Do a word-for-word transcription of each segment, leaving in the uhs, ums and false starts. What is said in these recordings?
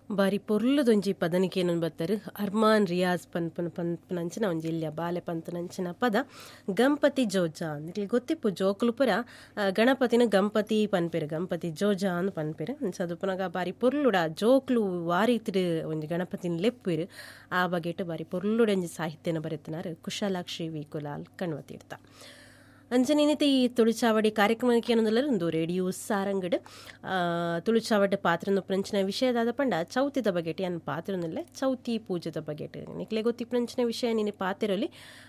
ಬಾರಿ ಪೊರ್ಲುದೊಂಜಿ ಪದನಿಕೆ ಏನನ್ ಬತ್ತರು ಅರ್ಮಾನ್ ರಿಯಾಜ್ ಪನ್ಪನ ಪನ್ಪನಂಚಿನ ಒಂಜಿ ಇಲ್ಲಿಯ ಬಾಲೆ ಪಂತನಂಚಿನ ಪದ ಗಂಪತಿ ಜೋಜಾ ಅಂದ್ರಲ್ಲಿ ಗೊತ್ತಿಪ್ಪು ಜೋಕುಲು ಪುರ ಗಣಪತಿನ ಗಂಪತಿ ಪನ್ಪೆರು ಗಂಪತಿ ಜೋಜಾ ಅಂದ್ ಪನ್ಪೆರು ಸದುಪುನಗ ಬಾರಿ ಪೊರ್ಲುಡ ಜೋಕ್ಲು ವಾರಿತಿರು ಒಂಜಿ ಗಣಪತಿನ ಲೆಪ್ಪಿರು ಆ ಬಗೆಟ್ ಬಾರಿ ಪೊರ್ಲುಡ ಒಂಜಿ ಸಾಹಿತ್ಯನ ಬರೆತನಾರು ಕುಶಾಲಾಕ್ಷಿ ವಿ ಕುಲಾಲ್ ಕಣ್ವತೀರ್ಥ ಅಂಚನೇನೈತೆ ಈ ತುಳುಚಾವಡಿ ಕಾರ್ಯಕ್ರಮಕ್ಕೆ ಏನಂದಲ್ಲ ಒಂದು ರೇಡಿಯೋ ಸಾರಂಗಡ್ ತುಳುಚಾವಡಿ ಪಾತ್ರ ಪ್ರಂಚಿನ ವಿಷಯದಾದ ಪಂಡ ಚೌತಿದ ಬಗೆಟ್ ಏನು ಪಾತ್ರನಲ್ಲೇ ಚೌತಿ ಪೂಜದ ಬಗೆಟ್ ನಿಕ್ಲೆ ಗೊತ್ತಿ ಪ್ರಂಚಿನ ವಿಷಯ ನೀನು ಪಾತಿರಲಿ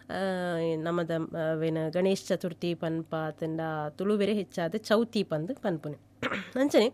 ನಮ್ಮದ ವೇನ ಗಣೇಶ್ ಚತುರ್ಥಿ ಪನ್ಪ ತಂಡ ತುಳು ಬೇರೆ ಹೆಚ್ಚಾದ ಚೌತಿ ಪಂದು ಪನ್ಪುನೆ ಅಂಚನೆ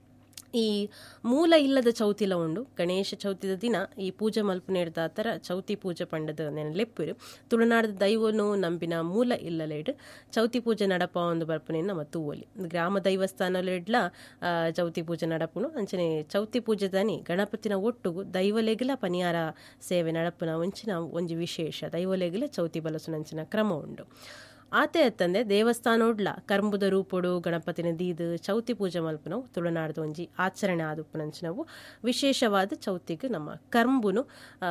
ಈ ಮೂಲ ಇಲ್ಲದ ಚೌತಿಲ ಉಂಡು ಗಣೇಶ ಚೌತಿದ ದಿನ ಈ ಪೂಜೆ ಮಲ್ಪನೆ ಹಿಡ್ದ ಆ ಥರ ಚೌತಿ ಪೂಜೆ ಪಂಡದ ನೆನ ಲೆಪ್ಪಿರು ತುಳುನಾಡದ ದೈವನು ನಂಬಿನ ಮೂಲ ಇಲ್ಲಲೇಡು ಚೌತಿ ಪೂಜೆ ನಡಪ ಒಂದು ಬರ್ಪನೆ ನಮ್ಮ ತೂವಲಿ ಗ್ರಾಮ ದೈವಸ್ಥಾನಲಿಡ್ಲ ಚೌತಿ ಪೂಜೆ ನಡಪುನು ಅಂಚನೆ ಚೌತಿ ಪೂಜೆ ದನಿ ಗಣಪತಿನ ಒಟ್ಟುಗು ದೈವಲೆಗಿಲ ಪನಿಯಾರ ಸೇವೆ ನಡಪುನ ಒಂಚಿನ ಒಂಜಿ ವಿಶೇಷ ದೈವಲೆಗಿಲ ಚೌತಿ ಬಲಸುನಂಚಿನ ಕ್ರಮ ಉಂಡು ಆತೆ ಅತ್ತಂದೆ ದೇವಸ್ಥಾನೋಡ್ಲ ಕರ್ಂಬುದ ರೂಪೊಡು ಗಣಪತಿನ ದೀದು ಚೌತಿ ಪೂಜೆ ಮಲ್ಪನವು ತುಳುನಾಡ್ದು ಒಂಜಿ ಆಚರಣೆ ಆದುಪ್ಪುನಂಚಿನವು ವಿಶೇಷವಾದ ಚೌತಿಗೆ ನಮ್ಮ ಕರ್ಂಬುನು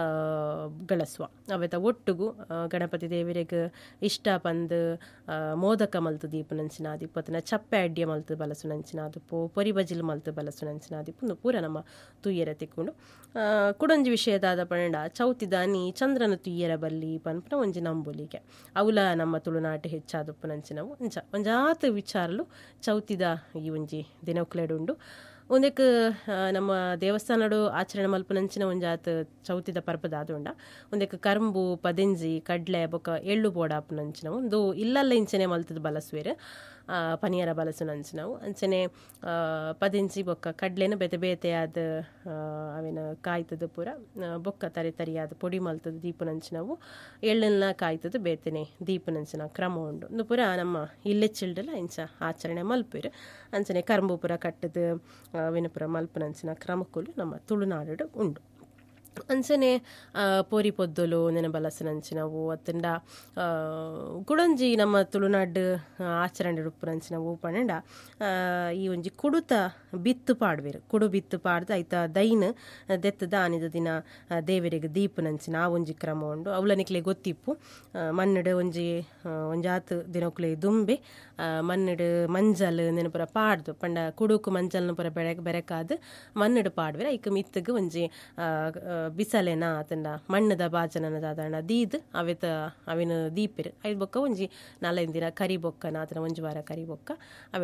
ಗಳಸುವ ಅವೆತ ಒಟ್ಟುಗು ಗಣಪತಿ ದೇವರಿಗೆ ಇಷ್ಟ ಪಂದು ಮೋದಕ ಮಲ್ತು ದೀಪುನಂಚಿನ ಆದಿಪ್ಪತ್ತಿನ ಚಪ್ಪೆ ಅಡ್ಡಿಯ ಮಲ್ತು ಬಲಸುನಂಚಿನ ಆದಿಪ್ಪು ಪೊರಿ ಬಜಿಲ್ ಮಲ್ತು ಬಲಸುನಂಚಿನ ಆದಿಪ್ಪು ಪೂರ ನಮ್ಮ ತುಯ್ಯರ ತಿಕ್ಕೊಂಡು ಕುಡೊಂಜಿ ವಿಷಯದಾದ ಪಂಡ ಚೌತಿ ದಾನಿ ಚಂದ್ರನ ತುಯ್ಯರ ಬಲ್ಲಿ ಪನ್ಪನ ಒಂಜಿ ನಂಬುಲಿಗೆ ಅವಲ ನಮ್ಮ ತುಳುನಾಟ ಹೆಚ್ಚಾದುಪ್ಪುನಂಚಿನವು ಒಂಜ ಒಂಜಾತ ವಿಚಾರಲು ಚೌತಿದ ಈ ಒಂಜಿ ದಿನಕ್ಲೆಡುಂಡು ಒಂದಕ್ಕೆ ನಮ್ಮ ದೇವಸ್ಥಾನಡು ಆಚರಣೆ ಮಲ್ಪನಂಚಿನ ಒಂಜಾತ್ ಚೌತಿದ ಪರ್ಪದಾದುಂಡ ಒಂದಕ್ಕೆ ಕರ್ಂಬು ಪದೆಂಜಿ ಕಡ್ಲೆ ಬೊಕ್ಕ ಎಳ್ಳು ಬೋಡಾಪುನಂಚಿನವು ಒಂದು ಇಲ್ಲಲ್ಲ ಇಂಚನೆ ಮಲ್ತದ ಬಲಸುವೇರು ಪನಿಯರ ಬಲಸುನಂಚಿನವು ಅಂಚನೆ ಪದೆಂಜಿ ಬೊಕ್ಕ ಕಡ್ಲೆನ ಬೆತೆ ಬೇತೆಯಾದ ಅವೇನು ಕಾಯ್ತದ ಪೂರ ಬೊಕ್ಕ ತರಿ ತರಿಯಾದ ಪೊಡಿ ಮಲ್ತದ ದೀಪನಂಚಿನವು ಎಳ್ಳನ್ನ ಕಾಯ್ತದ ಬೇತೆನೆ ದೀಪನಂಚಿನ ಕ್ರಮ ಉಂಡು ಒಂದು ಪೂರ ನಮ್ಮ ಇಲ್ಲೆ ಚಿಲ್ಡಲ್ಲ ಇಂಚ ಆಚರಣೆ ಮಲ್ಪಿರು ಅಂಚನೆ ಕರ್ಂಬು ಪುರ ಕಟ್ಟದ ಅವೇನು ಪುರ ಮಲ್ಪನಂಚಿನ ಕ್ರಮಕ್ಕೂ ನಮ್ಮ ತುಳುನಾಡು ಉಂಡು ಅಂಚನೆ ಪೋರಿ ಪೊದ್ದಲು ನೆನ ಬಲಸನಂಚಿನವು ಅತ್ತಂಡ ಕುಡೊಂಜಿ ನಮ್ಮ ತುಳುನಾಡು ಆಚರಣೆ ಉಪ್ಪುನಂಚಿನವು ಪಂಡ ಈ ಒಂಜಿ ಕುಡುತ ಬಿತ್ತು ಪಾಡ್ವೇರು ಕುಡು ಬಿತ್ತು ಪಾಡ್ದು ಐತ ದೈನ್ ದೆತ್ತದ ಆನಿದ ದಿನ ದೇವರಿಗೆ ದೀಪನಂಚಿನ ಆ ಒಂಜಿ ಕ್ರಮ ಉಂಡು ಅವಲನಿಕ್ಲೆ ಗೊತ್ತಿಪ್ಪು ಮನ್ನಡು ಒಂಜಿ ಒಂಜಾತು ದಿನಕ್ಲೆ ದುಂಬೆ ಮನ್ನಡು ಮಂಜಲ್ ನೆನಪುರ ಪಾಡ್ದು ಪಂಡ ಕುಡುಕು ಮಂಜಲ್ನ ಪುರ ಬೆಳೆ ಬೆರೆಕಾದು ಮನ್ನಡು ಪಾಡ್ವೇರು ಐಕ ಮಿತ್ತಗ ಒಂಜಿ ಬಿಸಲೆನ ಅತಂಡ ಮಣ್ಣದ ಬಾಜನನ ದಾದಣ್ಣ ದೀದ್ ಅವೆತ ಅವಿನ ದೀಪಿರು ಐದು ಬೊಕ್ಕ ಒಂಜಿ ನಾಲೈದು ದಿನ ಕರಿ ಬೊಕ್ಕನ ಆತನ ಒಂಜಿ ವಾರ ಕರಿ ಬೊಕ್ಕ ಅವೆ